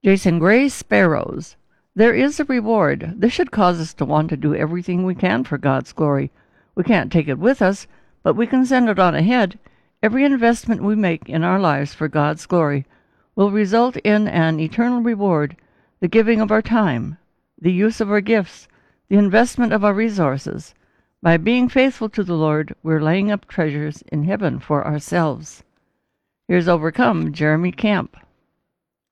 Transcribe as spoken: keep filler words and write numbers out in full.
Jason Gray, Sparrows. There is a reward. This should cause us to want to do everything we can for God's glory. We can't take it with us, but we can send it on ahead. Every investment we make in our lives for God's glory will result in an eternal reward, the giving of our time, the use of our gifts, the investment of our resources. By being faithful to the Lord, we're laying up treasures in heaven for ourselves. Here's Overcome, Jeremy Camp.